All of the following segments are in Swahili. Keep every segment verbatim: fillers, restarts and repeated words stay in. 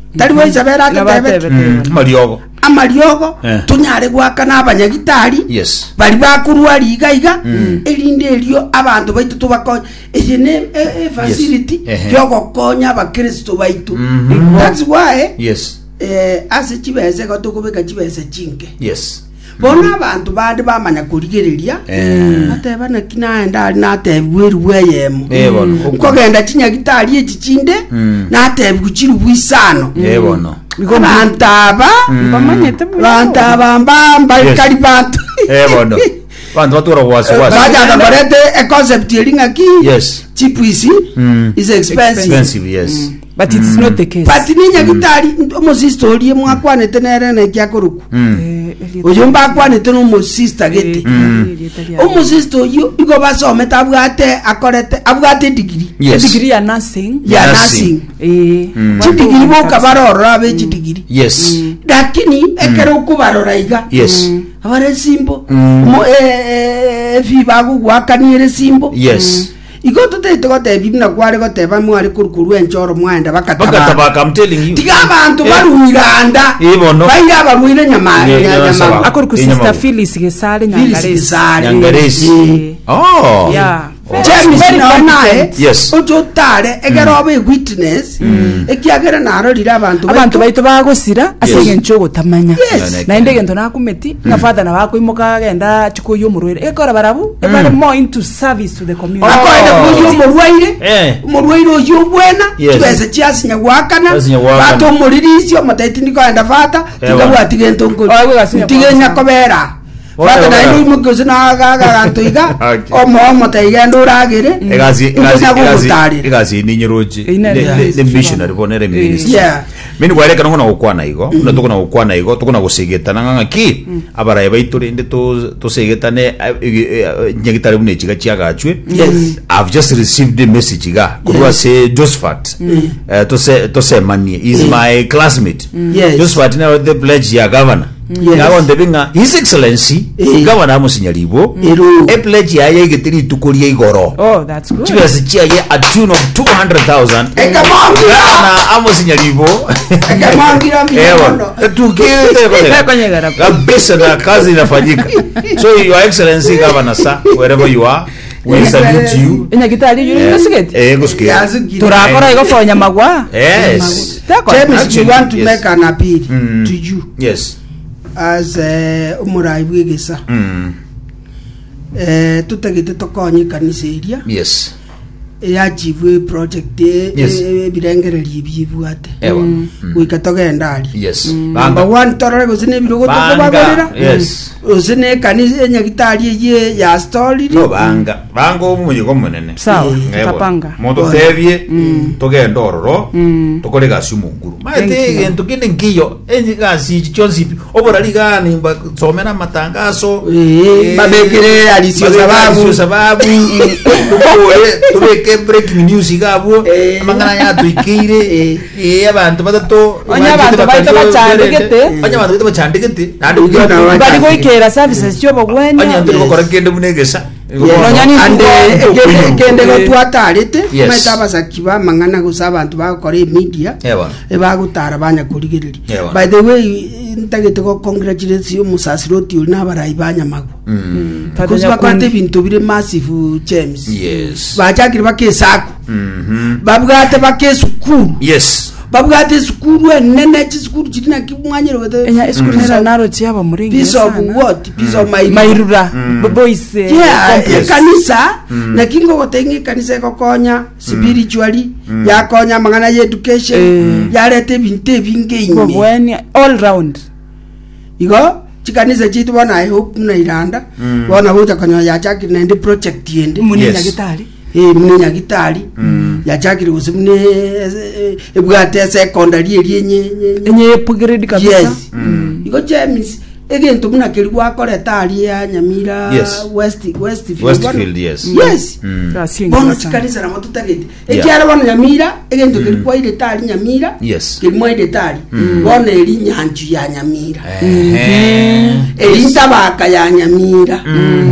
tari wa isabera katebe mariogo amariogo tunyare gwaka n'abanyagitari yes bari bakurwa liga iga erinde elio abantu baitu tubako ejene facility yogo konya abakristo baitu that's why yes eh ase chibese gotokubeka chibese chinke yes bona abantu bandi bamanya kurigereria ateba na kinaenda ali natebwerwe yemo ukogenda chinyagitari echi chinde natebguchiru bwisano yebono bantaba bamanyete bantaba mbamba kali bantu yebono bantu batura wasi wasi baja barete a concept yelinga ki yes cheap is is expensive expensive yes but it is not the case but ninyagitari omosistorie mwakwanete nerene kyakoruku ujumba kwanete no mosister gete omosisto yo igo basome tabwate akorete abwate degree degree ya nursing ya nursing eh degree boka barora abe degree yes lakini ekero kubarora iga yes abare simbo mo eh fi bagu gwakanire simbo yes igo tote tote bibina kware goteba mwari kurukuru enchoro mwenda bakataba bakataba I'm telling you tiga abantu barumiganda ibono baiga barwire nyama nyama akoruku sister Phyllis Gesare Nyangaresi Nyangaresi oh yeah James nae yes utotare egerobe witness ekiagera narorira abantu abantu baitu bagosira asege nchogo tamanya na indege ndo nakumeti na father na bako imoka genda chikuyo murwire ekora barabu ebare more into service to the community akoenda kuyo murwaire murwaire oyo bwena twese chiasinya gwakana bato muririsio mataiti ndiko enda fata tigabwati gento ngo tigenya kobera bata na ino mugoze na gaga gantuiga omo omo taigendo ragire egazi egazi egazi egazi ni nyiroji the missionary bonere ministry yeah mini gwareka no gukwana igo no tukona gukwana igo tukona gusigetana nganga ki abaraye baituri ndi to to sigetane nyagitare bune chiga chiagachwe yes I've just received the message ga kurwa se Josephat to say to say mani is my classmate Josephat na the pledge ya governor ngawo ndebinga his excellency governor amusinyalibo e pledge ya yegitiri tukurie igoro oh that's good chibese chia ye a tune of two hundred thousand ekamanga amusinyalibo ekamanga mbiano tukire konyegara kabisa na kazi inafanyika so your excellency governor sir wherever you are we salute you enyagitari yuri nasigeti eh gusikia turakora igo fonya magwa yes James we want to make an appeal to you yes as uh, umurai bwegesa mm eh tutagite tokonye kanisa iria yes ya jivwe project e birengereri byibwate ewa wikatogenda ali yes bamba one torore gusine birogo tokobagorera yes usine kanisa nyagitari ye ya story no banga bango omunyigo munene sawa tapanga moto tebye togenda ororo tokore gasi munguru mate gento kinde ngiyo enyi gasi chonzi oborari gani basomera matangazo babekere alisio sababu sababu tubeke breaking news igabo amangana ya tuikire eh abantu batato abantu baito bachandegete abantu bachandegete nandi bari goikera services cyo bogwenya abantu bakora kende munegesa ande kende go twatarite meta basakiba mangana gusa abantu bakora media ebagutara banya kurigereri by the way ntagete ko congratulate musasiroti na barayi banya mago because bakwate bintu bire massive James yes bachakiri bakesako mhm babwate bakesukuru yes babwate sukuru enene chisukuru chirina kimwanyero wete enya sukuru nera naro chiaba muringi piece of what piece of my mairura boys yeah kanisa na kingo gotenge kanisa kokonya spiritually yakonya mangana ya education yarete binte binge bobweni all round igo chikanisa chitu bana I hope na iranda bona buta kanyo ya chakiri na ndi project yende munenya gitari eh munenya gitari ya chakiri usimne ebwate secondary eri enye enye grade kabisa yes igo James again to muna keri gwakore tari ya Nyamira west westfield westfield yes yes bono chikanisa na matutagete ekyara bana Nyamira again to keri kwa ile tari Nyamira yes keri mwa ile tari bona eri nyanju ya Nyamira eh eri tabaka ya Nyamira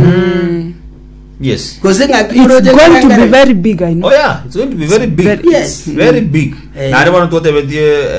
yes because it's going to be very big I know oh yeah it's going to be very big yes very big na rebana tote